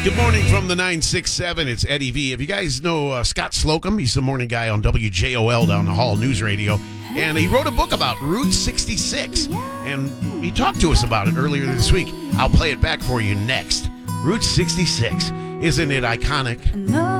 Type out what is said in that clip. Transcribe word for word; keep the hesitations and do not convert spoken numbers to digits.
Good morning from the nine six seven. It's Eddie V. If you guys know uh, Scott Slocum, he's the morning guy on W J O L down the hall news radio. And he wrote a book about Route sixty-six. And he talked to us about it earlier this week. I'll play it back for you next. Route sixty-six. Isn't it iconic?